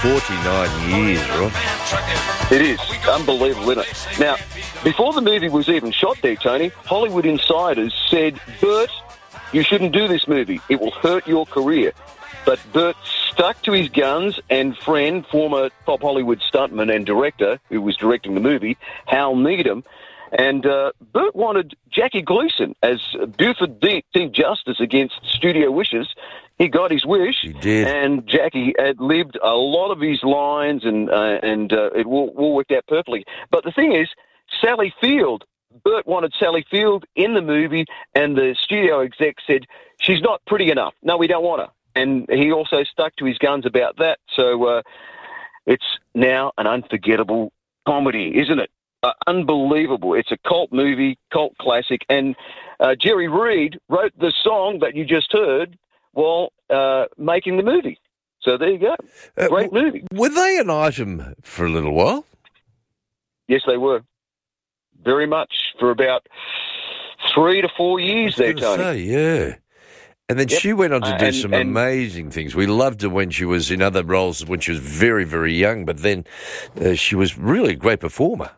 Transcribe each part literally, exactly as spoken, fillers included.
forty-nine years, right? It is. Unbelievable, isn't it? Now, before the movie was even shot there, Tony, Hollywood insiders said, Burt, you shouldn't do this movie. It will hurt your career. But Burt stuck to his guns, and friend, former top Hollywood stuntman and director, who was directing the movie, Hal Needham, and uh, Burt wanted Jackie Gleason as Buford D- Chief Justice against studio wishes. He got his wish. He did. And Jackie had lived a lot of his lines, and uh, and uh, it all, all worked out perfectly. But the thing is, Sally Field, Burt wanted Sally Field in the movie, and the studio exec said, she's not pretty enough. No, we don't want her. And he also stuck to his guns about that. So uh, it's now an unforgettable comedy, isn't it? Uh, unbelievable. It's a cult movie, cult classic. And uh, Jerry Reed wrote the song that you just heard while uh, making the movie. So there you go. Uh, Great w- movie. Were they an item for a little while? Yes, they were. Very much for about three to four years there, Tony. Say, yeah. And then Yep. she went on to do and, some and, amazing things. We loved her when she was in other roles when she was very, very young, but then uh, she was really a great performer.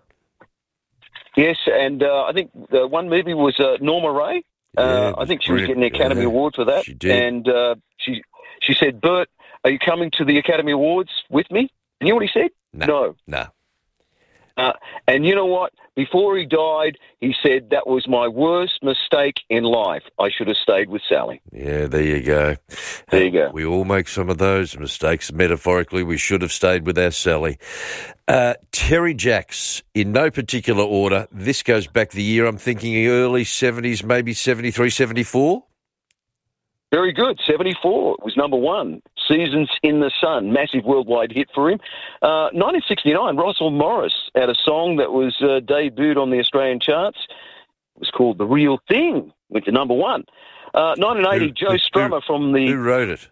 Yes, and uh, I think the one movie was uh, Norma Ray. Uh, Yeah, I think she was brilliant. getting the Academy Yeah, Award for that. she did. And uh, she she said, Burt, are you coming to the Academy Awards with me? And you know what he said? No. No. No. Uh, and you know what? Before he died, he said, that was my worst mistake in life. I should have stayed with Sally. Yeah, there you go. There you go. We all make some of those mistakes. Metaphorically, we should have stayed with our Sally. Uh, Terry Jacks, in no particular order. This goes back the year, I'm thinking early seventies, maybe seventy-three, seventy-four? Very good. seventy-four was number one. Seasons in the Sun, massive worldwide hit for him. Uh, nineteen sixty-nine, Russell Morris had a song that was uh, debuted on the Australian charts. It was called The Real Thing, went to number one. Uh, nineteen eighty, Who- Joe who- Strummer from the Who wrote it?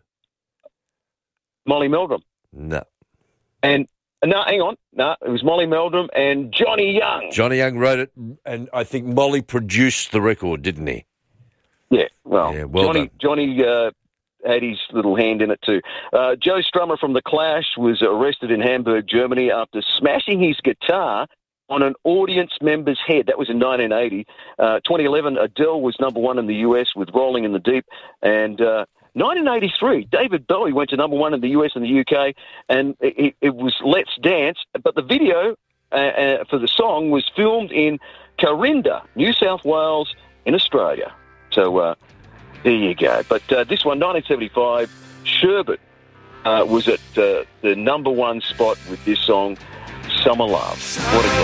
Molly Meldrum. No. And, no, hang on. No, it was Molly Meldrum and Johnny Young. Johnny Young wrote it, and I think Molly produced the record, didn't he? Yeah, well, Yeah, well Johnny, done. Johnny uh, had his little hand in it too. Uh, Joe Strummer from The Clash was arrested in Hamburg, Germany, after smashing his guitar on an audience member's head. That was in nineteen eighty. Uh, twenty eleven, Adele was number one in the U S with Rolling in the Deep. And uh, nineteen eighty-three, David Bowie went to number one in the U S and the U K, and it, it was Let's Dance. But the video uh, uh, for the song was filmed in Carinda, New South Wales, in Australia. So uh, there you go. But uh, this one, nineteen seventy-five, Sherbet uh, was at uh, the number one spot with this song, Summer Love. What a great